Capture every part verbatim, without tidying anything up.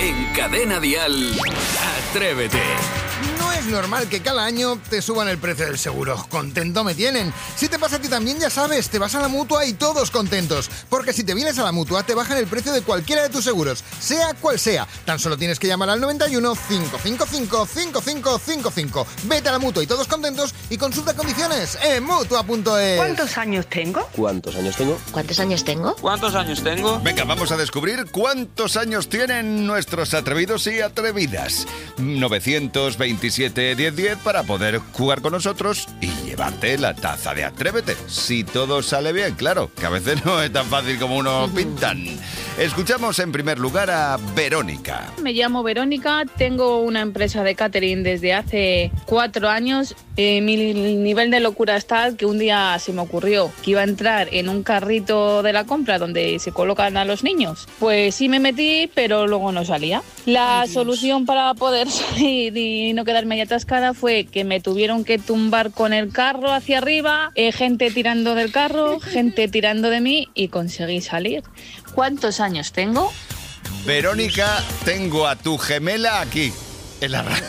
En Cadena Dial, Atrévete. No es normal que cada año te suban el precio del seguro. Contento me tienen. Si te pasa a ti también, ya sabes, te vas a la Mutua y todos contentos. Porque si te vienes a la Mutua, te bajan el precio de cualquiera de tus seguros, sea cual sea. Tan solo tienes que llamar al noventa y uno, cinco cinco cinco, cinco cinco cinco cinco. Vete a la Mutua y todos contentos y consulta condiciones en Mutua punto es. ¿Cuántos años tengo? ¿Cuántos años tengo? ¿Cuántos años tengo? ¿Cuántos años tengo? Venga, vamos a descubrir cuántos años tienen nuestros atrevidos y atrevidas. novecientos veintisiete diez diez para poder jugar con nosotros y llevarte la taza de Atrévete. Si todo sale bien, claro, que a veces no es tan fácil como unos pintan. Escuchamos en primer lugar a Verónica. Me llamo Verónica, tengo una empresa de catering desde hace cuatro años. Eh, mi nivel de locura es tal que un día se me ocurrió que iba a entrar en un carrito de la compra donde se colocan a los niños. Pues sí me metí, pero luego no salía. La Ay, solución para poder salir y no quedarme ahí atascada fue que me tuvieron que tumbar con el carro hacia arriba, eh, gente tirando del carro, gente tirando de mí y conseguí salir. ¿Cuántos años tengo? Verónica, tengo a tu gemela aquí, en la radio.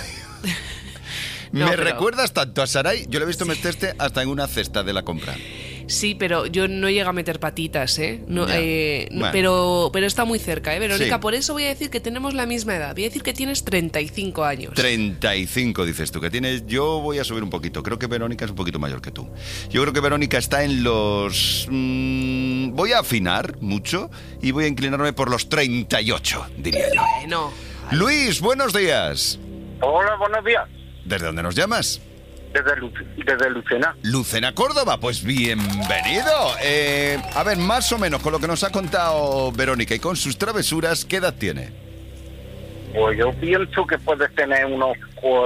No, ¿Me pero... recuerdas tanto a Saray? Yo le he visto meterte hasta en una cesta de la compra. Sí, pero yo no llego a meter patitas, ¿eh? No, eh bueno. pero, pero está muy cerca, ¿eh, Verónica? Sí. Por eso voy a decir que tenemos la misma edad. Voy a decir que tienes treinta y cinco años. treinta y cinco dices tú que tienes. Yo voy a subir un poquito. Creo que Verónica es un poquito mayor que tú. Yo creo que Verónica está en los... Mmm, voy a afinar mucho y voy a inclinarme por los treinta y ocho, diría yo. Bueno. Vale. Luis, buenos días. Hola, buenos días. ¿Desde dónde nos llamas? Desde, Lu- desde Lucena. Lucena, Córdoba, pues bienvenido. Eh, a ver, más o menos con lo que nos ha contado Verónica y con sus travesuras, ¿qué edad tiene? Pues yo pienso que puedes tener unos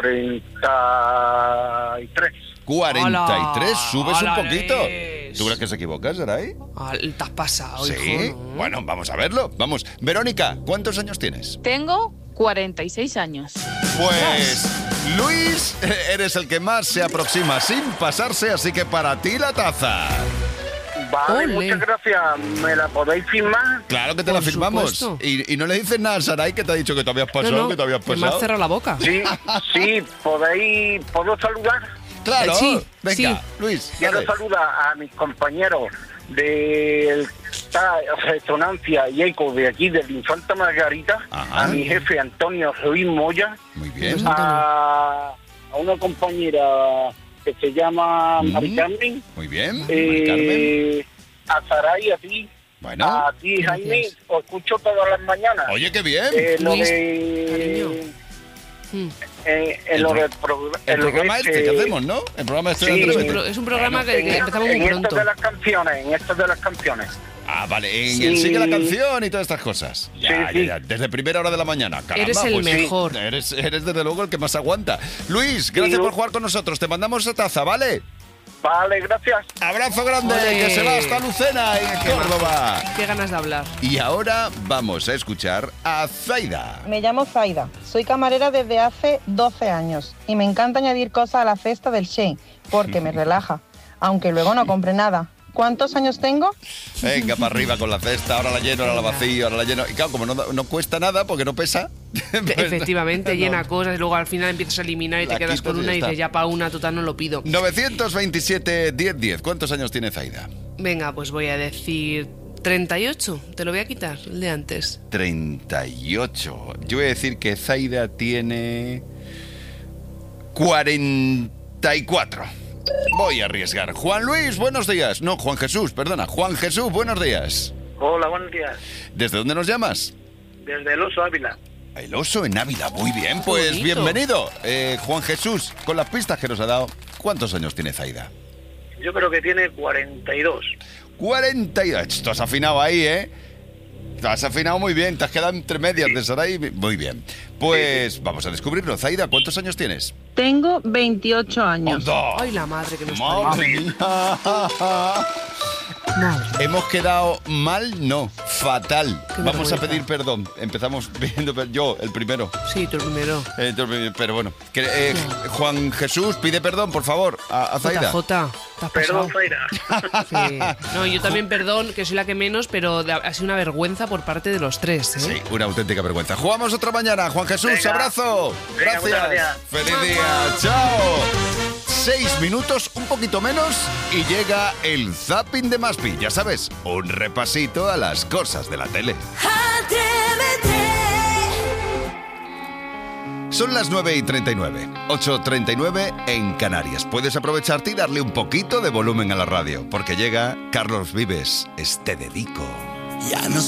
cuarenta y tres. cuarenta y tres, subes ¡Hala, un poquito. Luis! ¿Tú crees que se equivoca, Saray? Ah, te has pasado, Sí, hijo, ¿no? bueno, vamos a verlo. Vamos, Verónica, ¿cuántos años tienes? Tengo cuarenta y seis años. Pues Luis, eres el que más se aproxima sin pasarse, así que para ti la taza. Vale, Ole. muchas gracias. ¿Me la podéis firmar? Claro que te Por la firmamos. supuesto. Y, y no le dices nada a Saray que te ha dicho que te habías pasado, No, no, que te habías que me has pasado. cerrado la boca. Sí, sí, podéis, ¿puedo saludar? Claro, Eh, sí, venga, sí. Luis, Quiero dale. saludar a mis compañeros de Resonancia y Eco de aquí, de la Infanta Margarita, Ajá. a mi jefe Antonio Ruiz Moya, Muy bien. a, a una compañera que se llama Mm. Mari Carmen, Muy bien. Mari Carmen. eh, a Saray, a ti, Bueno. a ti Jaime, os escucho todas las mañanas. Oye, qué bien. Eh, lo Luis, de... Mm. Eh, en El lo pro- del pro- El en lo programa de este que hacemos, ¿no? El programa este Sí. de Es un, Atrévete. pro- es un programa que, que en, empezamos en muy esto pronto. de las canciones, en esto de las canciones. Ah, vale, en Sí. el Sigue la Canción y todas estas cosas. Ya, Sí, ya, sí. ya. Desde primera hora de la mañana. Caramba, Eres el pues sí. mejor. Eres, eres desde luego el que más aguanta. Luis, gracias Sí. por jugar con nosotros. Te mandamos esa taza, ¿vale? Vale, gracias. Abrazo grande, Ole. que se va hasta Lucena, en Qué Córdoba. Qué ganas de hablar. Y ahora vamos a escuchar a Zaida. Me llamo Zaida, soy camarera desde hace doce años y me encanta añadir cosas a la cesta del Shein porque me relaja, aunque luego no compre nada. ¿Cuántos años tengo? Venga, para arriba con la cesta, ahora la lleno, ahora la vacío, ahora la lleno. Y claro, como no, no cuesta nada porque no pesa. pues Efectivamente, no. llena cosas y luego al final empiezas a eliminar y La te quedas quitas con y una ya y está. dices, ya para una, total no lo pido. novecientos veintisiete diez diez. ¿Cuántos años tiene Zaida? Venga, pues voy a decir treinta y ocho. Te lo voy a quitar, el de antes. treinta y ocho. Yo voy a decir que Zaida tiene cuarenta y cuatro. Voy a arriesgar. Juan Luis, buenos días. No, Juan Jesús, perdona. Juan Jesús, buenos días. Hola, buenos días. ¿Desde dónde nos llamas? Desde El Oso Ávila. El Oso en Ávila. Muy bien, pues bonito. bienvenido. Eh, Juan Jesús, con las pistas que nos ha dado, ¿cuántos años tiene Zaida? Yo creo que tiene cuarenta y dos. cuarenta y dos. Tú has afinado ahí, ¿eh? Te has afinado muy bien. Te has quedado entre medias de Saray. Muy bien. Pues vamos a descubrirlo. Zaida, ¿cuántos años tienes? Tengo veintiocho años. ¡Onda! Ay, la madre que nos ¡Madre parió. mía! Madre. Hemos quedado mal, no, fatal. Qué Vamos a vergüenza. pedir perdón. Empezamos viendo yo, el primero. Sí, tú el primero. Eh, pero bueno, que, eh, Juan Jesús, pide perdón, por favor, a, a Zaida. J J. Te has Perdón, pasado. Zaira. Sí. No, yo también perdón, que soy la que menos, pero de- ha sido una vergüenza por parte de los tres, ¿eh? Sí, una auténtica vergüenza. Jugamos otra mañana, Juan Jesús, Venga. abrazo. Venga, Gracias. muchas gracias. Feliz día, chao. Seis minutos, un poquito menos, y llega el zapping de Maspi. Ya sabes, un repasito a las cosas de la tele. Son las nueve y treinta y nueve, ocho y treinta y nueve en Canarias. Puedes aprovecharte y darle un poquito de volumen a la radio, porque llega Carlos Vives, Te Dedico. Ya no